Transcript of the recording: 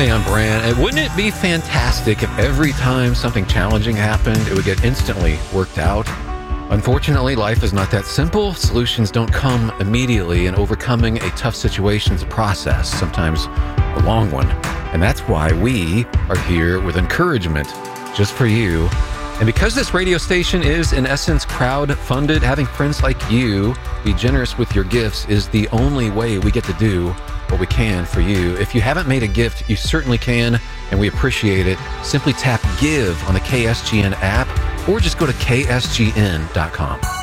Hey, I'm Bran. And wouldn't it be fantastic if every time something challenging happened, it would get instantly worked out? Unfortunately, life is not that simple. Solutions don't come immediately, and overcoming a tough situation is a process, sometimes a long one. And that's why we are here with encouragement just for you. And because this radio station is, in essence, crowd-funded, having friends like you be generous with your gifts is the only way we get to do what we can for you. If you haven't made a gift, you certainly can, and we appreciate it. Simply tap Give on the KSGN app, or just go to ksgn.com.